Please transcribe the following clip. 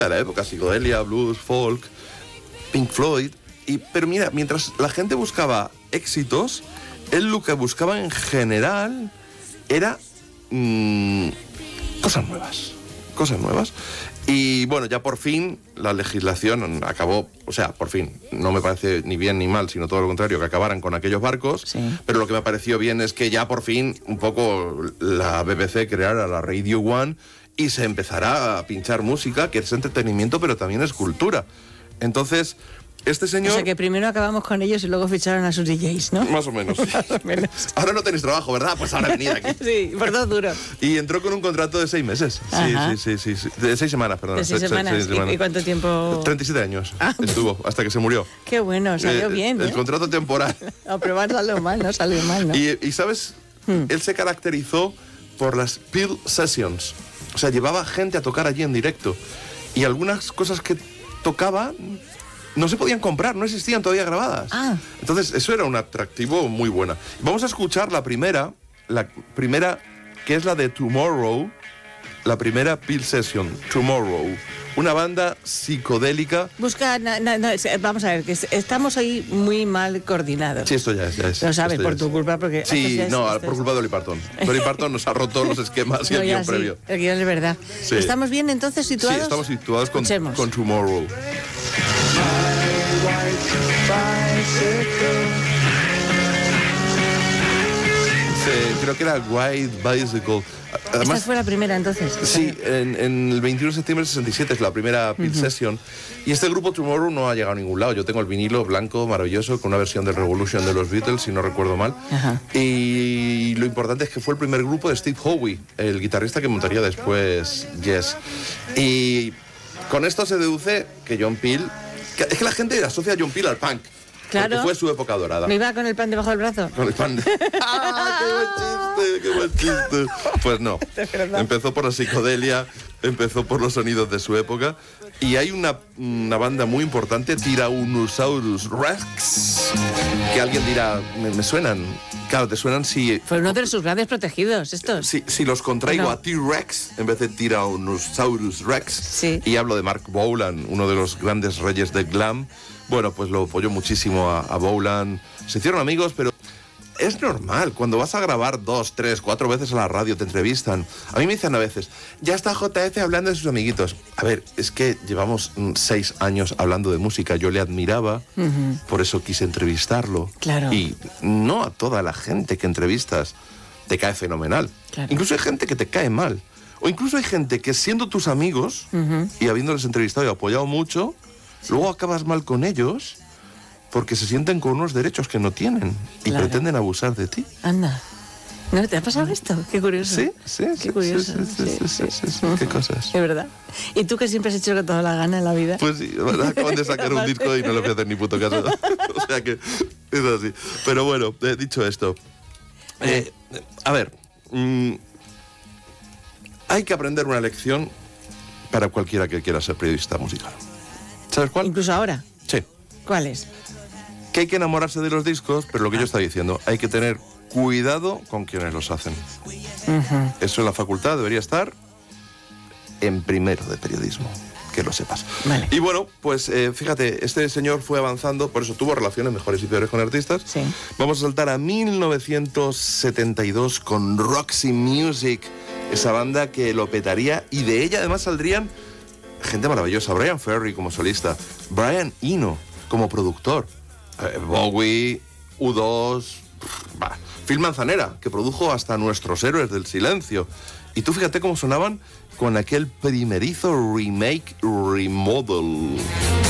de la época, psicodelia, blues, folk, Pink Floyd. Pero mira, mientras la gente buscaba éxitos, él lo que buscaba en general era cosas nuevas. Y bueno, ya por fin la legislación acabó, o sea, por fin, no me parece ni bien ni mal, sino todo lo contrario, que acabaran con aquellos barcos, sí. Pero lo que me pareció bien es que ya por fin un poco la BBC creara la Radio One y se empezará a pinchar música, que es entretenimiento, pero también es cultura. Entonces, este señor... O sea, que primero acabamos con ellos y luego ficharon a sus DJs, ¿no? Más o menos. Más o menos. Ahora no tenéis trabajo, ¿verdad? Pues ahora venid aquí. Sí, por dos duros. Y entró con un contrato de 6 meses. Sí. De 6 semanas, perdón. De 6 semanas. ¿Y cuánto tiempo? 37 años estuvo, hasta que se murió. Qué bueno, salió bien, ¿eh? El contrato temporal. A probar salió mal, ¿no? Y ¿sabes? Él se caracterizó por las Peel Sessions. O sea, llevaba gente a tocar allí en directo. Y algunas cosas que tocaba no se podían comprar, no existían todavía grabadas. Entonces, eso era un atractivo muy bueno. Vamos a escuchar la primera, que es la de Tomorrow, la primera Peel Session, Tomorrow. Una banda psicodélica. Busca, vamos a ver, que estamos ahí muy mal coordinados. Sí, esto ya es. Lo sabes, por tu culpa, porque... Sí, por culpa de Dolly Parton. Dolly Parton nos ha roto los esquemas y el guión previo. El guión es verdad. Sí. ¿Estamos bien entonces situados? Sí, estamos situados con Tomorrow. Creo que era White Bicycle. Además, esta fue la primera entonces. Sí, en el 21 de septiembre del 67 es la primera Peel Session. Y este grupo Tomorrow no ha llegado a ningún lado. Yo tengo el vinilo blanco maravilloso con una versión de Revolution de los Beatles, si no recuerdo mal. Y lo importante es que fue el primer grupo de Steve Howe, el guitarrista que montaría después Yes. Y con esto se deduce que John Peel... Es que la gente asocia a John Peel al punk. Claro. Porque fue su época dorada. ¿Me iba con el pan debajo del brazo? Con el pan. ¡Ah, qué buen chiste! Pues no. Empezó por la psicodelia, empezó por los sonidos de su época. Y hay una banda muy importante, Tyrannosaurus Rex, que alguien dirá, me suenan. Claro, te suenan si... Fue uno de sus grandes protegidos, estos. Si los contraigo a T-Rex en vez de Tyrannosaurus Rex, sí. Y hablo de Mark Bolan, uno de los grandes reyes del glam, bueno, pues lo apoyó muchísimo a Bolan. Se hicieron amigos, pero es normal. Cuando vas a grabar 2, 3, 4 veces a la radio, te entrevistan. A mí me dicen a veces, ya está JF hablando de sus amiguitos. A ver, es que llevamos 6 años hablando de música. Yo le admiraba, por eso quise entrevistarlo. Claro. Y no a toda la gente que entrevistas te cae fenomenal. Claro. Incluso hay gente que te cae mal. O incluso hay gente que siendo tus amigos y habiéndoles entrevistado y apoyado mucho... Luego acabas mal con ellos porque se sienten con unos derechos que no tienen y pretenden abusar de ti. Anda. ¿No te ha pasado esto? Qué curioso. Sí. Qué curioso. Sí. Qué cosas. Es verdad. ¿Y tú que siempre has hecho con toda la gana en la vida? Pues sí, acaban de sacar un disco y no le voy a hacer ni puto caso. O sea que es así. Pero bueno, dicho esto. A ver. Hay que aprender una lección para cualquiera que quiera ser periodista musical. ¿Sabes cuál? ¿Incluso ahora? Sí. ¿Cuál es? Que hay que enamorarse de los discos, pero lo que yo estaba diciendo, hay que tener cuidado con quienes los hacen. Eso en la facultad debería estar en primero de periodismo, que lo sepas. Vale. Y bueno, pues fíjate, este señor fue avanzando, por eso tuvo relaciones mejores y peores con artistas. Sí. Vamos a saltar a 1972 con Roxy Music, esa banda que lo petaría, y de ella además saldrían gente maravillosa. Brian Ferry como solista, Brian Eno como productor, Bowie, U2, Phil Manzanera, que produjo hasta Nuestros Héroes del Silencio. Y tú fíjate cómo sonaban con aquel primerizo remake remodel.